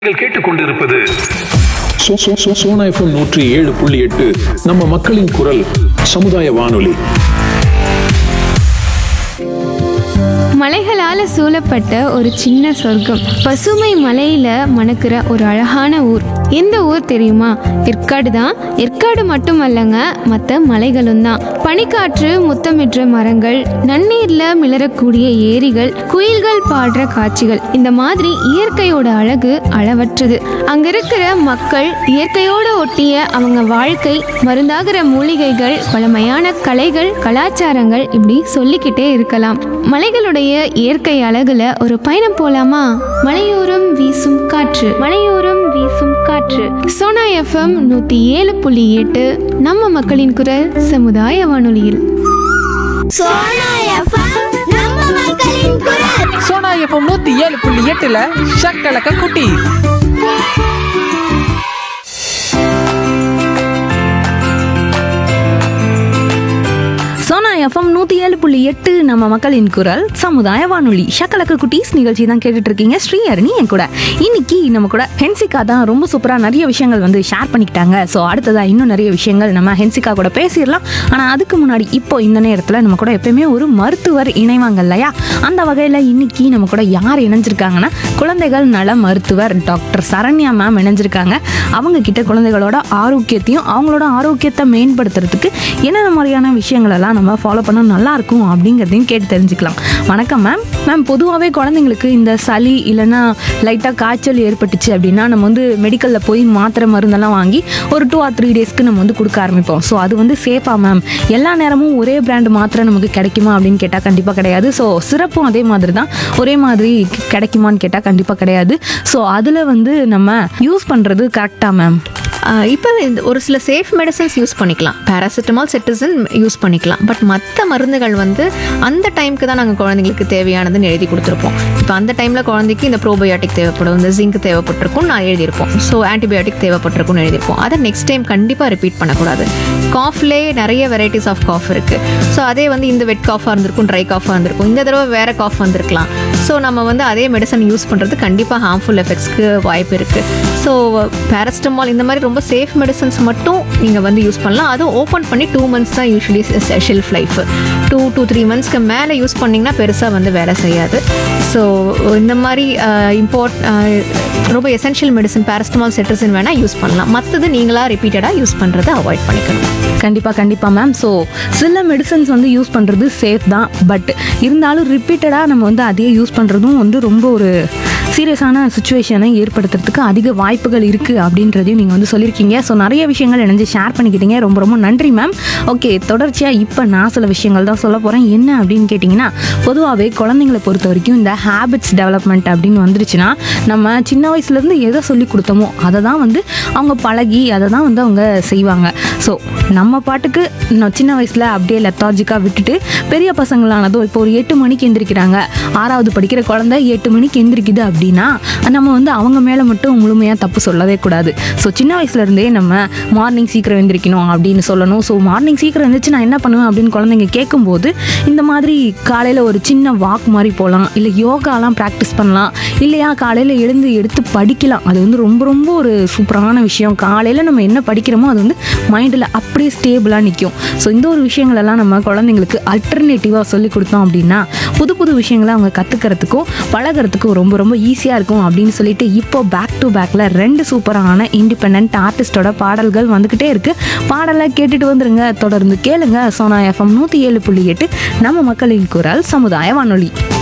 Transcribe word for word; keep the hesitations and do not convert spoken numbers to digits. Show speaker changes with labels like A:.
A: நீங்கள் கேட்டுக்கொண்டிருப்பது
B: so- so- so- Sona FM நூற்றி ஏழு புள்ளி எட்டு நம்ம மக்களின் குரல் சமுதாய வானொலி.
C: மலைகளால சூழப்பட்ட ஒரு சின்ன சொர்க்கம், பசுமை மலையில மணக்கிற ஒரு அழகான ஊர். எந்த ஊர் தெரியுமா? ஏற்காடு தான். ஏற்காடு மட்டுமல்லங்க, மற்ற மலைகளும் தான். பனிக்காற்று முத்தமிடுற மரங்கள், நன்னீர்ல மிளறக்கூடிய ஏரிகள், குயில்கள் பாடுற காட்சிகள், இந்த மாதிரி இயற்கையோட அழகு அளவற்றது. அங்க இருக்கிற மக்கள், இயற்கையோட ஒட்டிய அவங்க வாழ்க்கை, மருந்தாகிற மூலிகைகள், பழமையான கலைகள், கலாச்சாரங்கள், இப்படி சொல்லிக்கிட்டே இருக்கலாம். மலைகளுடைய இயற்கை அழகுல ஒரு பயணம் போலாமா? மலையோரம் வீசும் காற்று, மலையோரம் வீசும் காற்று. சோனா எஃப்எம் நூத்தி ஏழு புள்ளி எட்டு நம்ம மக்களின் குரல் சமுதாய வானொலியில்.
D: சோனா எஃப்எம் நம்ம மக்களின் குரல்.
E: சோனா எஃப்எம் நூத்தி ஏழு புள்ளி எட்டுல ஷக்கலக்க குட்டி.
F: சோனா எஃப்எம் நூற்றி ஏழு புள்ளி எட்டு நம்ம மக்களின் குரல் சமுதாய வானொலி. ஷக்கலக்க குட்டீஸ் நிகழ்ச்சி தான் கேட்டுட்டு இருக்கீங்க. ஸ்ரீஹரணி என் கூட. இன்னைக்கு நம்ம கூட ஹென்சிகா தான் ரொம்ப சூப்பராக நிறைய விஷயங்கள் வந்து ஷேர் பண்ணிக்கிட்டாங்க. ஸோ அடுத்ததா இன்னும் நிறைய விஷயங்கள் நம்ம ஹென்சிகா கூட பேசிடலாம். ஆனால் அதுக்கு முன்னாடி இப்போ இந்த நேரத்தில் நம்ம கூட எப்பயுமே ஒரு மருத்துவர் இணைவாங்க இல்லையா? அந்த வகையில் இன்னைக்கு நம்ம கூட யார் இணைஞ்சிருக்காங்கன்னா, குழந்தைகள் நல மருத்துவர் டாக்டர் சரண்யா மேம் இணைஞ்சிருக்காங்க. அவங்க கிட்ட குழந்தைகளோட ஆரோக்கியத்தையும் அவங்களோட ஆரோக்கியத்தை மேம்படுத்துறதுக்கு என்னென்ன மாதிரியான விஷயங்கள் எல்லாம் நம்ம ஃபாலோ பண்ண நல்லா இருக்கும் அப்படிங்கிறதையும் கேட்டு தெரிஞ்சுக்கலாம். வணக்கம் மேம். மேம், பொதுவாகவே குழந்தைங்களுக்கு இந்த சளி இல்லைன்னா லைட்டாக காய்ச்சல் ஏற்பட்டுச்சு அப்படின்னா நம்ம வந்து மெடிக்கலில் போய் மாத்திரை மருந்தெல்லாம் வாங்கி ஒரு டூ ஆர் த்ரீ டேஸ்க்கு நம்ம வந்து கொடுக்க ஆரம்பிப்போம். ஸோ அது வந்து சேஃபா மேம்? எல்லா நேரமும் ஒரே பிராண்ட் மாத்திரை நமக்கு கிடைக்குமா அப்படின்னு கேட்டால் கண்டிப்பாக கிடையாது. ஸோ சிறப்பும் அதே மாதிரி தான், ஒரே மாதிரி கிடைக்குமான்னு கேட்டால் கண்டிப்பாக கிடையாது. ஸோ அதில் வந்து நம்ம யூஸ் பண்ணுறது கரெக்டாக மேம்?
G: இப்போ ஒரு சில சேஃப் மெடிசன்ஸ் யூஸ் பண்ணிக்கலாம், பேராசிட்டமால், செட்டிசன் யூஸ் பண்ணிக்கலாம். பட் மற்ற மருந்துகள் வந்து அந்த டைமுக்கு தான் நாங்கள் குழந்தைங்களுக்கு தேவையானதுன்னு எழுதி கொடுத்துருப்போம். இப்போ அந்த டைமில் குழந்தைக்கு இந்த ப்ரோபயோட்டிக் தேவைப்படும், இந்த ஜிங்க் தேவைப்பட்டிருக்கும் நான் எழுதியிருப்போம். So antibiotic தேவைப்பட்டிருக்கும்னு எழுதியிருப்போம். அதை நெக்ஸ்ட் டைம் கண்டிப்பாக ரிப்பீட் பண்ணக்கூடாது. காஃப்லேயே நிறைய வெரைட்டிஸ் ஆஃப் காஃப் இருக்குது. ஸோ அதே வந்து இந்த வெட் காஃபாக இருந்திருக்கும், ட்ரை காஃபாக இருந்திருக்கும், இந்த தடவை வேறு காஃப் வந்திருக்கலாம். ஸோ நம்ம வந்து அதே மெடிசன் யூஸ் பண்ணுறது கண்டிப்பாக ஹார்ம்ஃபுல் எஃபெக்ட்ஸ்க்கு வாய்ப்பு இருக்குது. ஸோ பேராசிட்டமால் இந்த மாதிரி ரொம்ப சேஃப் மெடிசன்ஸ் மட்டும் நீங்கள் வந்து யூஸ் பண்ணலாம். அதுவும் ஓப்பன் பண்ணி டூ மந்த்ஸ் தான் usually shelf life. Two two three மந்த்ஸ்க்கு மேலே யூஸ் பண்ணிங்கன்னா பெருசாக வந்து வேலை செய்யாது. ஸோ இந்த மாதிரி இம்போர்ட் ரொம்ப எசென்ஷியல் மெடிசன் பேராசிட்டமால், செட்ரிசின் வேணால் யூஸ் பண்ணலாம். மற்றது நீங்களாக ரிப்பீட்டடாக யூஸ் பண்ணுறதை அவாய்ட் பண்ணிக்கணும்.
F: கண்டிப்பாக கண்டிப்பாக மேம். ஸோ சில மெடிசன்ஸ் வந்து யூஸ் பண்ணுறது சேஃப் தான், பட் இருந்தாலும் ரிப்பீட்டடாக நம்ம வந்து அதே யூஸ் பண்ணுறதும் வந்து ரொம்ப ஒரு சீரியஸான சுச்சுவேஷனை ஏற்படுத்துறதுக்கு அதிக வாய்ப்புகள் இருக்குது அப்படின்றதையும் நீங்கள் வந்து சொல்லியிருக்கீங்க. ஸோ நிறைய விஷயங்கள் இணைஞ்சு ஷேர் பண்ணிக்கிட்டீங்க. ரொம்ப ரொம்ப நன்றி மேம். ஓகே, தொடர்ச்சியாக இப்போ நான் சில விஷயங்கள் தான் சொல்ல போகிறேன். என்ன அப்படின்னு கேட்டிங்கன்னா, பொதுவாகவே குழந்தைங்களை பொறுத்த வரைக்கும் இந்த ஹேபிட்ஸ் டெவலப்மெண்ட் அப்படின்னு வந்துருச்சுன்னா, நம்ம சின்ன வயசுலேருந்து எதை சொல்லி கொடுத்தோமோ அதை தான் வந்து அவங்க பழகி அதை தான் வந்து அவங்க செய்வாங்க. ஸோ நம்ம பாட்டுக்கு நான் சின்ன வயசில் அப்படியே லெத்தார்ஜிக்காக விட்டுட்டு பெரிய பசங்களானதும் இப்போ ஒரு எட்டு மணிக்கு எந்திரிக்கிறாங்க, ஆறாவது படிக்கிற குழந்தை எட்டு மணிக்கு எந்திரிக்குது அப்படின்னா நம்ம வந்து அவங்க மேலே மட்டும் முழுமையாக தப்பு சொல்லவே கூடாது. ஸோ சின்ன வயசுலேருந்தே நம்ம மார்னிங் சீக்கிரம் எந்திரிக்கணும் அப்படின்னு சொல்லணும். ஸோ மார்னிங் சீக்கிரம் எழுந்திரிச்சு நான் என்ன பண்ணுவேன் அப்படின்னு குழந்தைங்க கேட்கும்போது இந்த மாதிரி காலையில் ஒரு சின்ன வாக் மாதிரி போகலாம், இல்லை யோகாலாம் ப்ராக்டிஸ் பண்ணலாம், இல்லையா காலையில் எழுந்து எடுத்து படிக்கலாம். அது வந்து ரொம்ப ரொம்ப ஒரு சூப்பரான விஷயம். காலையில் நம்ம என்ன படிக்கிறோமோ அது வந்து மைண்டில் அப்படியே ஸ்டேபிளாக நிற்கும். ஸோ இந்த ஒரு விஷயங்களெல்லாம் நம்ம குழந்தைங்களுக்கு அல்டர்னேட்டிவாக சொல்லி கொடுத்தோம் அப்படின்னா புது புது விஷயங்களை அவங்க கற்றுக்கிறதுக்கும் பழகிறதுக்கும் ரொம்ப ரொம்ப ஈஸியாக இருக்கும் அப்படின்னு சொல்லிட்டு இப்போ பேக் டு பேக்கில் ரெண்டு சூப்பரான இண்டிபெண்ட் ஆர்டிஸ்டோட பாடல்கள் வந்துக்கிட்டே இருக்குது. பாடலை கேட்டுட்டு வந்துருங்க, தொடர்ந்து கேளுங்க. சோனா எஃப்எம் நூற்றி ஏழு புள்ளி எட்டு நம்ம மக்களின் குரல் சமுதாய வானொலி.